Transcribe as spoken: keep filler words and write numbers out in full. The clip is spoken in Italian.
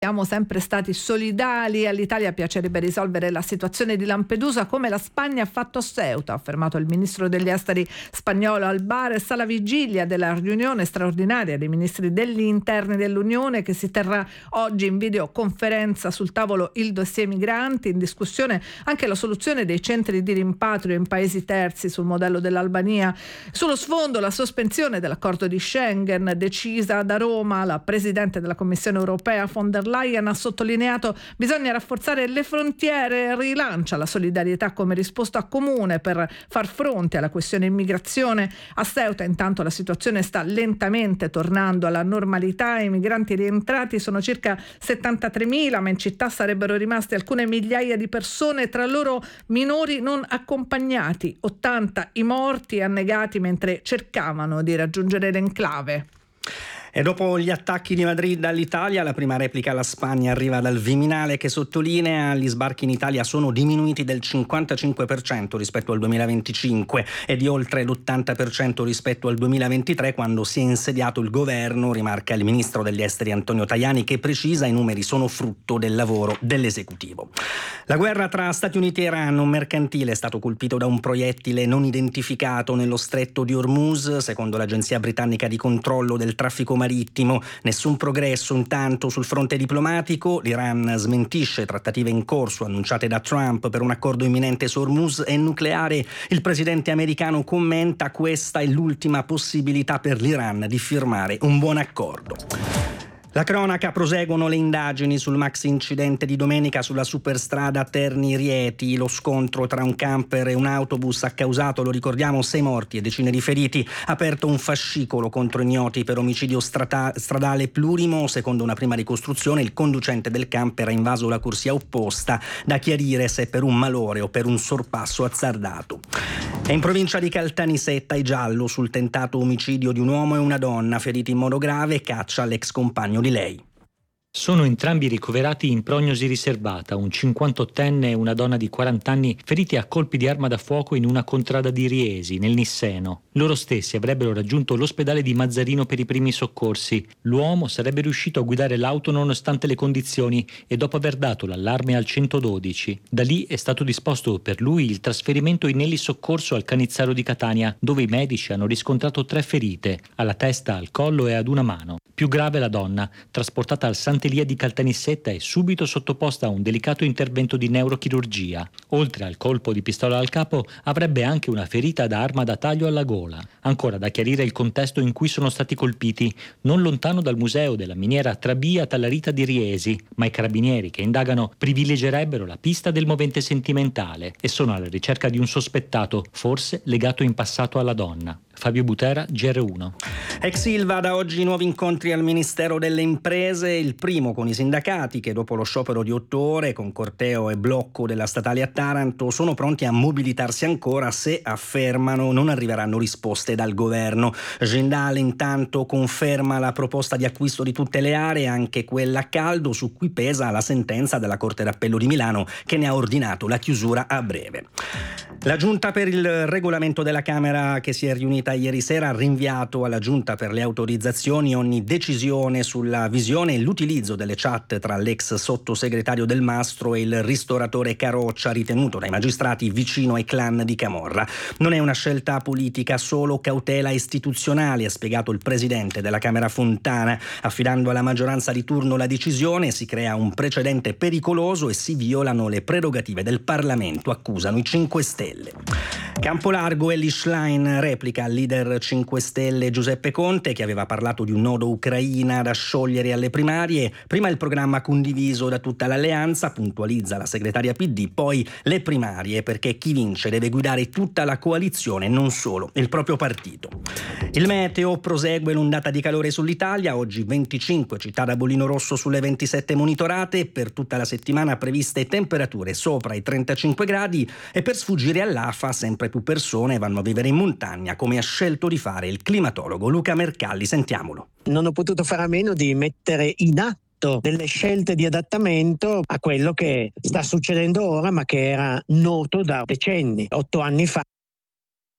Siamo sempre stati solidali, all'Italia piacerebbe risolvere la situazione di Lampedusa come la Spagna ha fatto a Ceuta, ha affermato il ministro degli esteri spagnolo Albares alla vigilia della riunione straordinaria dei ministri degli interni dell'Unione che si terrà oggi in videoconferenza. Sul tavolo il dossier migranti, in discussione anche la soluzione dei centri di rimpatrio in paesi terzi sul modello dell'Albania. Sullo sfondo la sospensione dell'accordo di Schengen decisa da Roma. La Presidente della Commissione europea von der Leyen ha sottolineato bisogna rafforzare le frontiere, rilancia la solidarietà come risposta comune per far fronte alla questione immigrazione. A Ceuta intanto la situazione sta lentamente tornando alla normalità, i migranti rientrati sono circa settantatremila, ma in città sarebbero rimaste alcune migliaia di persone, tra loro minori non accompagnati, ottanta i morti annegati mentre cercavano di raggiungere l'enclave. E dopo gli attacchi di Madrid all'Italia, la prima replica alla Spagna arriva dal Viminale, che sottolinea gli sbarchi in Italia sono diminuiti del cinquantacinque per cento rispetto al duemilaventicinque e di oltre l'ottanta per cento rispetto al duemilaventitré, quando si è insediato il governo, rimarca il ministro degli esteri Antonio Tajani, che precisa i numeri sono frutto del lavoro dell'esecutivo. La guerra tra Stati Uniti e Iran, un mercantile è stato colpito da un proiettile non identificato nello stretto di Hormuz, secondo l'agenzia britannica di controllo del traffico marittimo. Nessun progresso intanto sul fronte diplomatico. L'Iran smentisce trattative in corso annunciate da Trump per un accordo imminente su Hormuz e nucleare. Il presidente americano commenta: questa è l'ultima possibilità per l'Iran di firmare un buon accordo. La cronaca: proseguono le indagini sul maxi incidente di domenica sulla superstrada Terni-Rieti. Lo scontro tra un camper e un autobus ha causato, lo ricordiamo, sei morti e decine di feriti. Aperto un fascicolo contro ignoti per omicidio strata- stradale plurimo. Secondo una prima ricostruzione, il conducente del camper ha invaso la corsia opposta. Da chiarire se per un malore o per un sorpasso azzardato. E in provincia di Caltanissetta i giallo sul tentato omicidio di un uomo e una donna feriti in modo grave, caccia all'ex compagno di lei. Sono entrambi ricoverati in prognosi riservata, un cinquantottenne e una donna di quaranta anni feriti a colpi di arma da fuoco in una contrada di Riesi, nel Nisseno. Loro stessi avrebbero raggiunto l'ospedale di Mazzarino per i primi soccorsi. L'uomo sarebbe riuscito a guidare l'auto nonostante le condizioni e dopo aver dato l'allarme al centododici. Da lì è stato disposto per lui il trasferimento in elisoccorso al Canizzaro di Catania, dove i medici hanno riscontrato tre ferite, alla testa, al collo e ad una mano. Più grave la donna, trasportata al Sant'Elia di Caltanissetta e subito sottoposta a un delicato intervento di neurochirurgia. Oltre al colpo di pistola al capo, avrebbe anche una ferita da arma da taglio alla gola. Ancora da chiarire il contesto in cui sono stati colpiti, non lontano dal museo della miniera Trabia Tallarita di Riesi, ma i carabinieri che indagano privilegerebbero la pista del movente sentimentale e sono alla ricerca di un sospettato, forse legato in passato alla donna. Fabio Butera, G R uno. Ex Ilva, da oggi nuovi incontri al Ministero delle Imprese, il primo con i sindacati che dopo lo sciopero di otto ore con corteo e blocco della statale a Taranto sono pronti a mobilitarsi ancora se, affermano, non arriveranno risposte dal governo. Gendale intanto conferma la proposta di acquisto di tutte le aree, anche quella a caldo, su cui pesa la sentenza della Corte d'Appello di Milano che ne ha ordinato la chiusura a breve. La Giunta per il Regolamento della Camera, che si è riunita ieri sera, ha rinviato alla Giunta per le autorizzazioni ogni decisione sulla visione e l'utilizzo delle chat tra l'ex sottosegretario Del Mastro e il ristoratore Caroccia, ritenuto dai magistrati vicino ai clan di Camorra. Non è una scelta politica, solo cautela istituzionale, ha spiegato il presidente della Camera Fontana. Affidando alla maggioranza di turno la decisione, si crea un precedente pericoloso e si violano le prerogative del Parlamento, accusano i cinque Stelle. Campolargo, Elly Schlein replica al leader cinque Stelle Giuseppe Conte, che aveva parlato di un nodo Ucraina da sciogliere alle primarie. Prima il programma condiviso da tutta l'alleanza, puntualizza la segretaria P D, poi le primarie, perché chi vince deve guidare tutta la coalizione, non solo il proprio partito. Il meteo: prosegue l'ondata di calore sull'Italia, oggi venticinque città da bollino rosso sulle ventisette monitorate, per tutta la settimana previste temperature sopra i trentacinque gradi e per sfuggire all'afa sempre più persone vanno a vivere in montagna, come ha scelto di fare il climatologo Luca Mercalli. Sentiamolo. Non ho potuto fare a meno di mettere in atto delle scelte di adattamento a quello che sta succedendo ora, ma che era noto da decenni. Otto anni fa